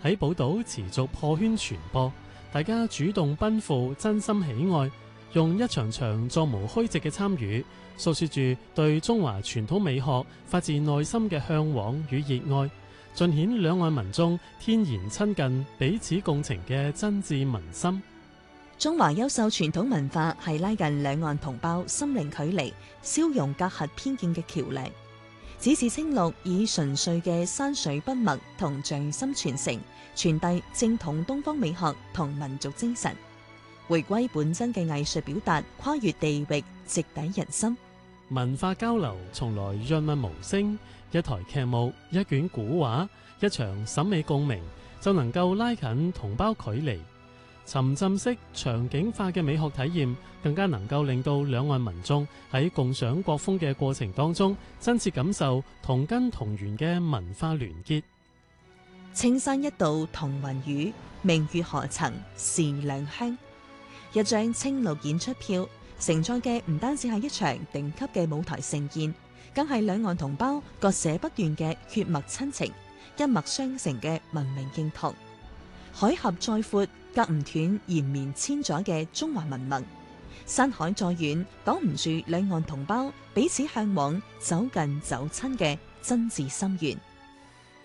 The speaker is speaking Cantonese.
喺寶島持續破圈傳播，大家主動奔赴，真心喜愛，用一場場座無虛席嘅參與，訴說住對中華傳統美學發自內心嘅向往與熱愛，盡顯兩岸民眾天然親近、彼此共情嘅真摯民心。 中華優秀傳統文化係拉近兩岸同胞心靈距離、消融隔閡偏見嘅橋樑。只是青綠以純粹嘅山水筆墨同匠心傳承，傳遞正統東方美學同民族精神，回歸本真嘅藝術表達，跨越地域，直抵人心。 文化交流從來潤物無聲，一台劇目、一卷古畫、一場審美共鳴，就能夠拉近同胞距離。沉浸式場景化嘅美學體驗，更加能夠令到兩岸民眾喺共賞國風嘅過程當中，真切感受同根同源嘅文化聯結。 青山一道同雲雨，明月何曾是兩鄉。一張青綠演出票，承載嘅唔單止係一場頂級嘅舞台盛宴，更係兩岸同胞割捨不斷嘅血脈親情，一脈相承嘅文明認同。海峽再闊，隔唔斷延綿千載嘅中華文盟；山海再遠，擋唔住兩岸同胞彼此向往、走近走親嘅真摯心願。